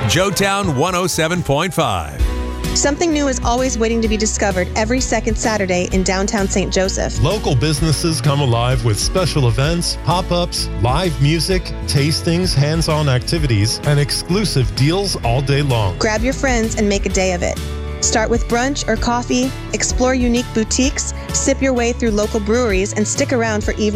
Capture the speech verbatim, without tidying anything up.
Joetown one oh seven point five. Something new is always waiting to be discovered every second Saturday in downtown Saint Joseph. Local businesses come alive with special events, pop-ups, live music, tastings, hands-on activities, and exclusive deals all day long. Grab your friends and make a day of it. Start with brunch or coffee, explore unique boutiques, sip your way through local breweries, and stick around for evening